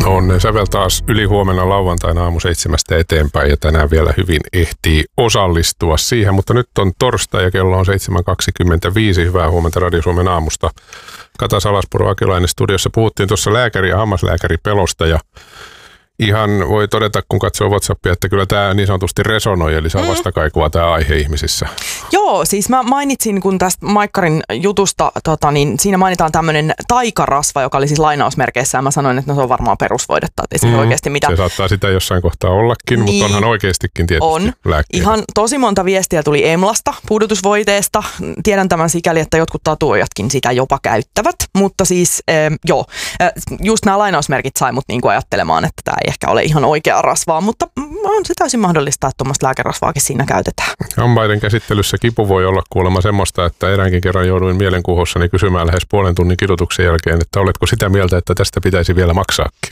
On ne sävel taas yli huomenna lauantaina aamu 7 eteenpäin ja tänään vielä hyvin ehtii osallistua siihen, mutta nyt on torstai ja kello on 7.25. Hyvää huomenta Radio Suomen aamusta. Kata Salaspuro Akilainen studiossa. Puhuttiin tuossa lääkäri- ja hammaslääkäripelosta ja ihan voi todeta, kun katsoo WhatsAppia, että kyllä tämä niin sanotusti resonoi, eli saa vastakaikua tämä aihe ihmisissä. Joo, siis mä mainitsin, kun tästä Maikkarin jutusta, niin siinä mainitaan tämmöinen taikarasva, joka oli siis lainausmerkeissä, ja mä sanoin, että no, se on varmaan perusvoidetta, että ei se oikeasti mitään. Se saattaa sitä jossain kohtaa ollakin, niin, mutta onhan oikeastikin tietysti lääkkeitä. Ihan tosi monta viestiä tuli Emlasta, puudutusvoiteesta. Tiedän tämän sikäli, että jotkut tatuojatkin sitä jopa käyttävät, mutta siis just nämä lainausmerkit sai mut niinku ajattelemaan, että tämä ei ehkä ole ihan oikea rasvaa, mutta on se täysin mahdollista, että tuommoista lääkerasvaakin siinä käytetään. Hampaiden käsittelyssä kipu voi olla kuulemma semmoista, että eräänkin kerran jouduin mielenkuuhossani kysymään lähes puolen tunnin kidutuksen jälkeen, että oletko sitä mieltä, että tästä pitäisi vielä maksaakin?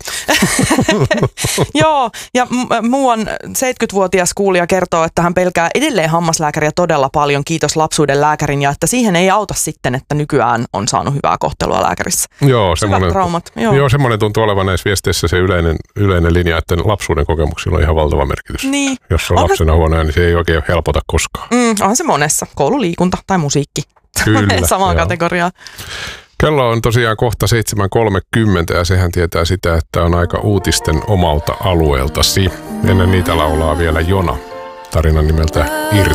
Joo, ja muuan 70-vuotias kuulija kertoo, että hän pelkää edelleen hammaslääkäriä todella paljon, kiitos lapsuuden lääkärin, ja että siihen ei auta sitten, että nykyään on saanut hyvää kohtelua lääkärissä. Joo, semmoinen tuntuu olevan näissä viesteissä se yleinen linja, että lapsuuden kokemuksilla on ihan valtava merkitys. Niin. Jos on lapsena huonoja, niin se ei oikein helpota koskaan. On se monessa. Koululiikunta tai musiikki. Kyllä. Samaan kategoriaan. Kello on tosiaan kohta 7.30 ja sehän tietää sitä, että on aika uutisten omalta alueeltasi. Ennen niitä laulaa vielä Jona. Tarinan nimeltä Irti.